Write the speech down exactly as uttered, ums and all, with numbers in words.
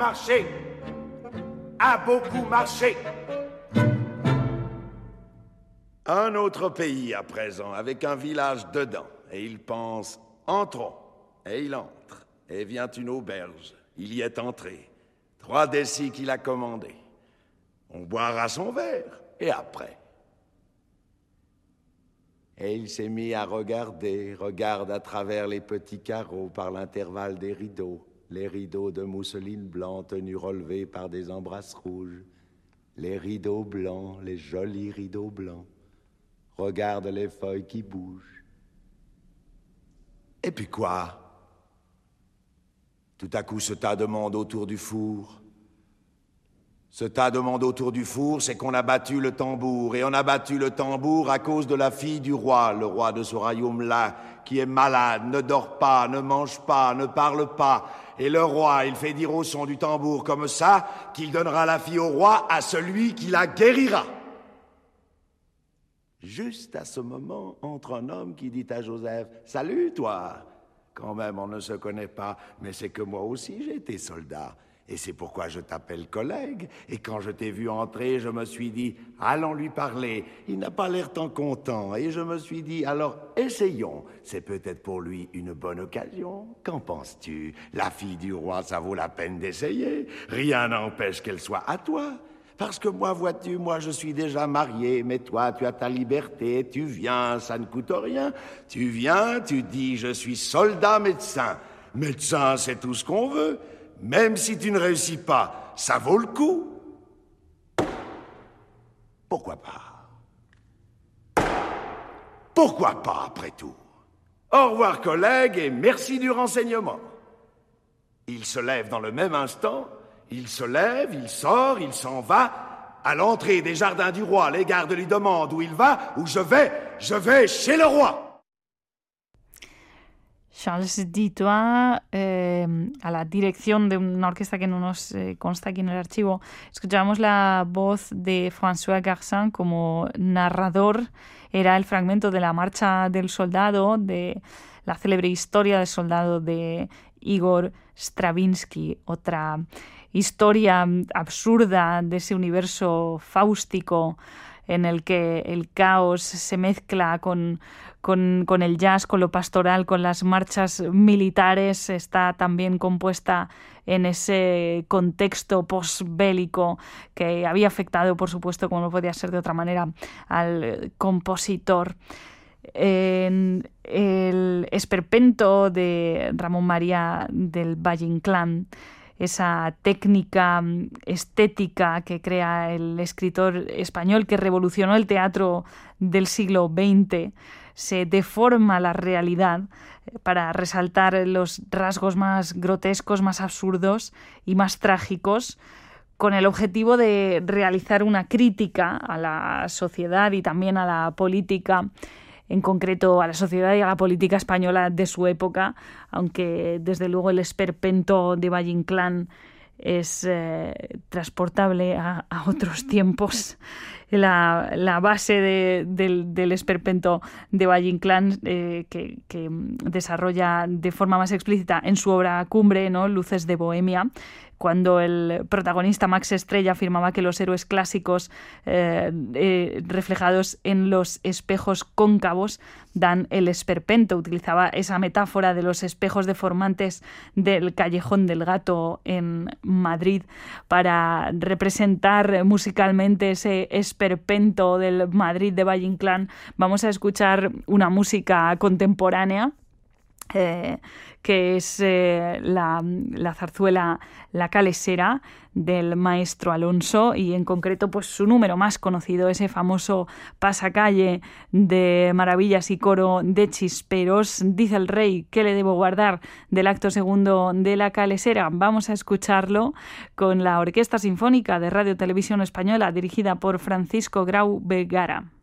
marché, a beaucoup marché. Un autre pays à présent, avec un village dedans. Et il pense, entrons. Et il entre. Et vient une auberge. Il y est entré. Trois décis qu'il a commandés. On boira son verre. Et après? Et il s'est mis à regarder, regarde à travers les petits carreaux par l'intervalle des rideaux, les rideaux de mousseline blanc tenus relevés par des embrasses rouges, les rideaux blancs, les jolis rideaux blancs, regarde les feuilles qui bougent. Et puis quoi? Tout à coup, ce tas de monde autour du four. Ce tas de monde autour du four, c'est qu'on a battu le tambour. Et on a battu le tambour à cause de la fille du roi, le roi de ce royaume-là, qui est malade, ne dort pas, ne mange pas, ne parle pas. Et le roi, il fait dire au son du tambour comme ça, qu'il donnera la fille au roi à celui qui la guérira. Juste à ce moment, entre un homme qui dit à Joseph, « Salut, toi !» Quand même, on ne se connaît pas, mais c'est que moi aussi, j'ai été soldat. Et c'est pourquoi je t'appelle collègue. Et quand je t'ai vu entrer, je me suis dit, allons lui parler. Il n'a pas l'air tant content. Et je me suis dit, alors essayons. C'est peut-être pour lui une bonne occasion. Qu'en penses-tu? La fille du roi, ça vaut la peine d'essayer. Rien n'empêche qu'elle soit à toi. Parce que moi, vois-tu, moi je suis déjà marié, mais toi tu as ta liberté, tu viens, ça ne coûte rien. Tu viens, tu dis, je suis soldat médecin. Médecin, c'est tout ce qu'on veut. Même si tu ne réussis pas, ça vaut le coup. Pourquoi pas? Pourquoi pas, après tout? Au revoir, collègue, et merci du renseignement. Il se lève dans le même instant. Il se lève, il sort, il s'en va. À l'entrée des jardins du roi, les gardes lui demandent où il va, où je vais, je vais chez le roi. Charles Ditois, eh, a la dirección de una orquesta que no nos eh, consta aquí en el archivo. Escuchábamos la voz de François Garcin como narrador. Era el fragmento de la Marcha del Soldado, de la célebre historia del soldado de Igor Stravinsky, otra historia absurda de ese universo fáustico en el que el caos se mezcla con, con, con el jazz, con lo pastoral, con las marchas militares. Está también compuesta en ese contexto posbélico que había afectado, por supuesto, como no podía ser de otra manera, al compositor. En el esperpento de Ramón María del Valle-Inclán, esa técnica estética que crea el escritor español que revolucionó el teatro del siglo veinte, se deforma la realidad para resaltar los rasgos más grotescos, más absurdos y más trágicos, con el objetivo de realizar una crítica a la sociedad y también a la política, en concreto a la sociedad y a la política española de su época, aunque desde luego el esperpento de Valle-Inclán es eh, transportable a, a otros tiempos. La, la base de, del, del esperpento de Valle-Inclán, eh, que, que desarrolla de forma más explícita en su obra cumbre, ¿no?, Luces de Bohemia, cuando el protagonista Max Estrella afirmaba que los héroes clásicos eh, eh, reflejados en los espejos cóncavos dan el esperpento. Utilizaba esa metáfora de los espejos deformantes del Callejón del Gato en Madrid para representar musicalmente ese esperpento del Madrid de Valle-Inclán. Vamos a escuchar una música contemporánea, Eh, que es eh, la, la zarzuela La Calesera del maestro Alonso, y en concreto pues su número más conocido, ese famoso pasacalle de maravillas y coro de chisperos. Dice el rey, ¿qué le debo guardar?, del acto segundo de La Calesera. Vamos a escucharlo con la Orquesta Sinfónica de Radio Televisión Española, dirigida por Francisco Grau Vergara.